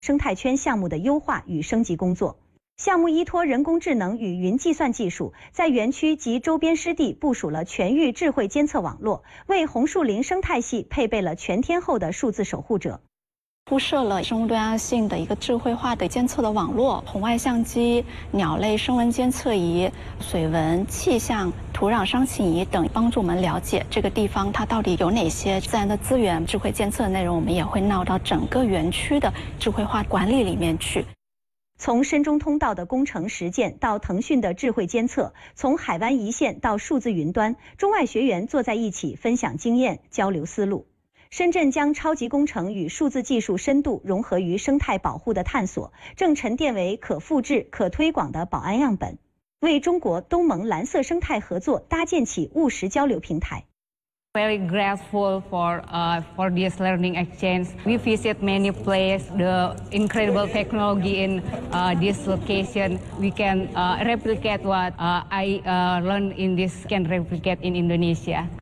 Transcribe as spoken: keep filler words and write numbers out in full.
生态圈项目的优化与升级工作。项目依托人工智能与云计算技术，在园区及周边湿地部署了全域智慧监测网络，为红树林生态系配备了全天候的数字守护者。 铺设了生物多样性的一个智慧化的监测的网络，红外相机、鸟类声纹监测仪、水文、气象、土壤伤情仪等，帮助我们了解这个地方它到底有哪些自然的资源。智慧监测内容，我们也会纳入到整个园区的智慧化管理里面去。 从深中通道的工程实践到腾讯的智慧监测，从海湾一线到数字云端，中外学员坐在一起分享经验、交流思路。深圳将超级工程与数字技术深度融合于生态保护的探索，正沉淀为可复制、可推广的宝安样本，为中国东盟蓝色生态合作搭建起务实交流平台。 Very grateful for uh, for this learning exchange. We visit many places. The incredible technology in uh, this location. We can uh, replicate what uh, I uh, learned in this. Can replicate in Indonesia.